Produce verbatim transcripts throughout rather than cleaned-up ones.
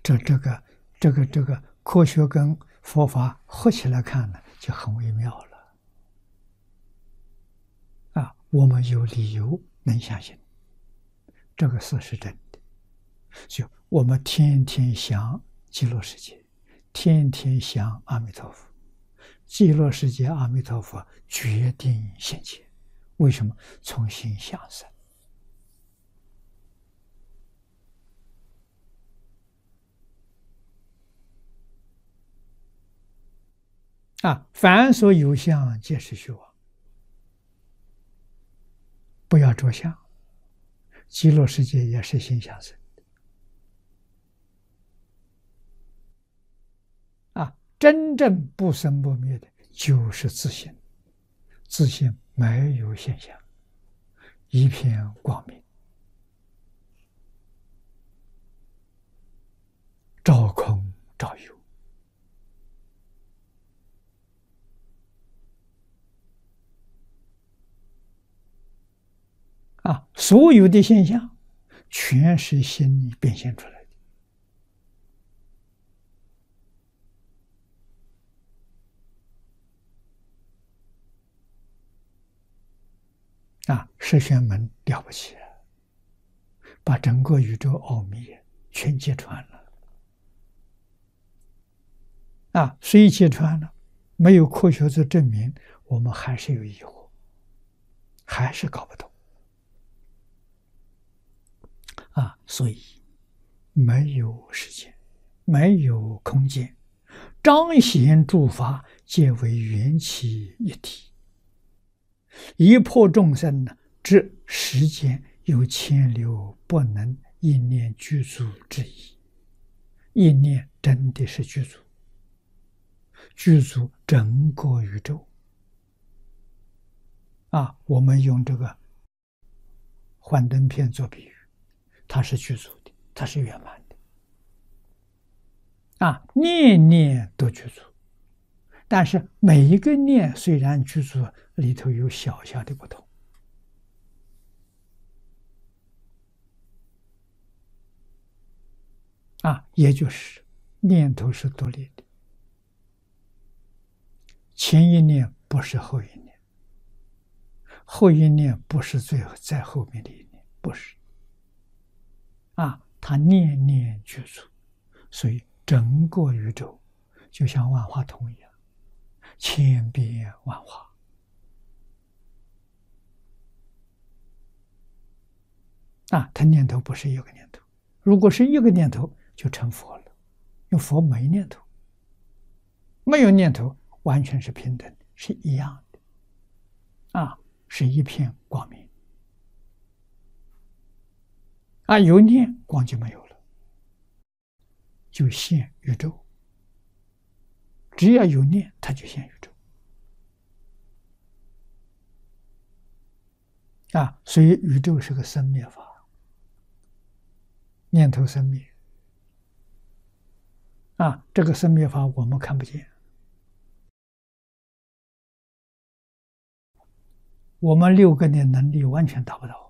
这这个这个这个科学跟佛法合起来看呢，就很微妙了。啊，我们有理由能相信这个事是真的，就我们天天想极乐世界，天天想阿弥陀佛，极乐世界阿弥陀佛决定现前。为什么？从心想生。啊，凡所有相，皆是虚妄。不要着相，极乐世界也是心想生的。啊，真正不生不灭的，就是自性。自性没有现象，一片光明，照空照有。啊，所有的现象全是心里变现出来的。啊，十玄门了不起，把整个宇宙奥秘全揭穿了。啊，虽揭穿了，没有科学做证明，我们还是有疑惑，还是搞不懂。啊，所以没有时间，没有空间，彰显诸法皆为缘起一体。一破众生呢，知时间有千流，不能一念具足之意。一念真的是具足，具足整个宇宙。啊，我们用这个幻灯片做比喻，它是具足的，它是圆满的。啊，念念都具足，但是每一个念虽然具足，里头有小小的不同。啊，也就是念头是独立的，前一念不是后一念，后一念不是最后在后面的一念，不是。啊，它念念具足，所以整个宇宙就像万花筒一样，千变万化。啊，它念头不是一个念头，如果是一个念头就成佛了，因为佛没念头，没有念头完全是平等，是一样的。啊，是一片光明。啊，有念光就没有了，就现宇宙。只要有念，它就现宇宙。啊，所以宇宙是个生灭法，念头生灭。啊，这个生灭法我们看不见，我们六根的能力完全达不到。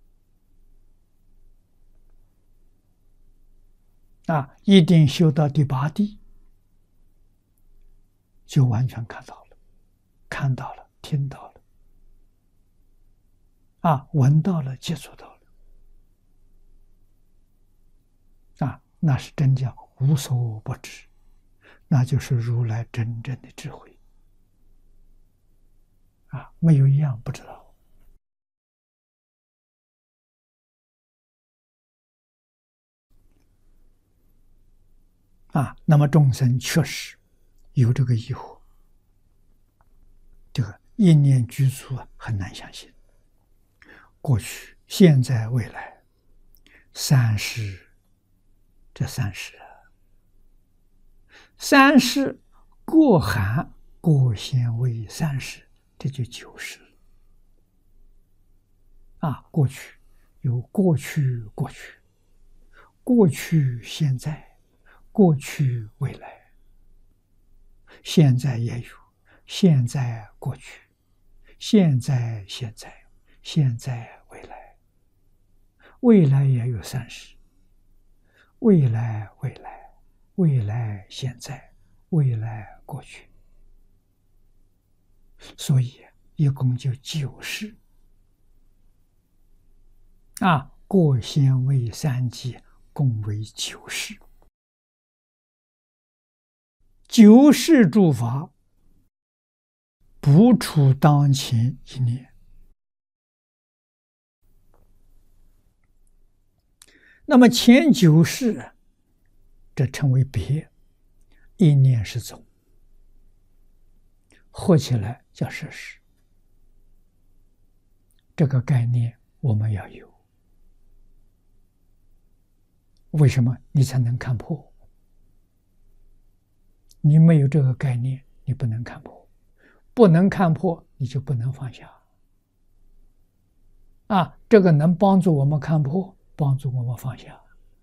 啊，一定修到第八地，就完全看到了，看到了，听到了，啊，闻到了，接触到了。啊，那是真叫无所不知，那就是如来真正的智慧。啊，没有一样不知道。啊，那么众生确实有这个疑惑，这个一念具足啊，很难相信。过去、现在、未来，三世，这三世啊，三世各含各现为三世，这就九世了。啊，过去有过去过去，过去现在，过去未来，现在也有，现在过去，现在现在，现在未来，未来也有三世，未来未来， 未来现在，未来过去，所以一共就九世啊。过先为三界，共为九世。九世诸法不出当前一念。那么前九世，这称为别，一念是总，合起来叫摄世。这个概念我们要有。为什么你才能看破？你没有这个概念，你不能看破，不能看破，你就不能放下。啊，这个能帮助我们看破，帮助我们放下。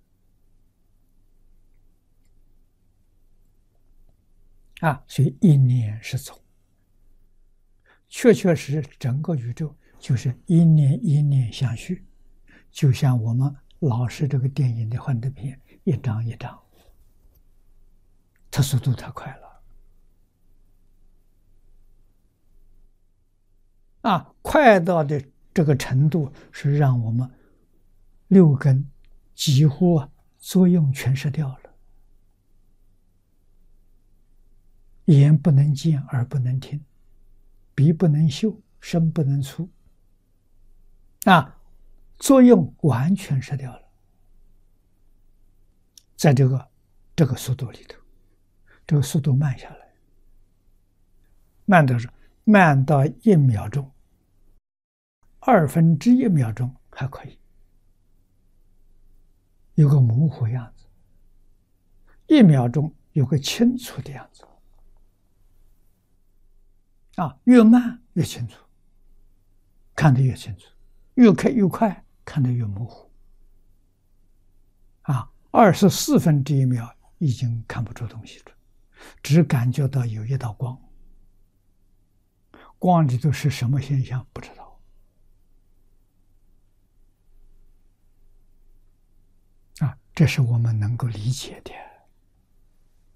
啊，所以一念是总，确确实实整个宇宙就是一念一念相续，就像我们老式这个电影的幻灯片，一张一张，它速度太快了啊！快到的这个程度是让我们六根几乎啊作用全失掉了，眼不能见，耳不能听，鼻不能嗅，身不能触，啊，作用完全失掉了。在这个这个速度里头，这个速度慢下来，慢到是慢到一秒钟，二分之一秒钟还可以，有个模糊样子；一秒钟有个清楚的样子。啊，越慢越清楚，看得越清楚；越开越快，看得越模糊。啊，二十四分之一秒已经看不出东西了，只感觉到有一道光，光里头是什么现象不知道。啊，这是我们能够理解的。